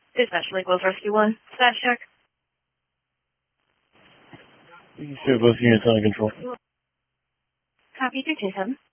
Dispatch Lake Wells Rescue 1. Status check. You can see both units under control. Copy 327.